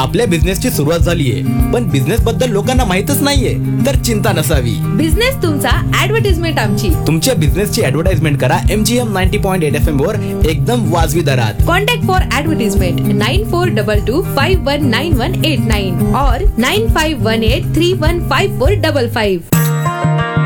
आपल्या बिझनेसची सुरुवात झालीये, पण बिझनेस बद्दल लोकांना माहितच नाहीये, तर चिंता नसावी. बिझनेस तुमचा, ऍडव्हर्टाइजमेंट आमची. तुमच्या बिझनेसची ऍडव्हर्टाइजमेंट करा MGM 90.8 FM वर एकदम वाजवी दरात. कॉन्टॅक्ट फॉर ऍडव्हर्टाइजमेंट 9422519189 और 9518315455.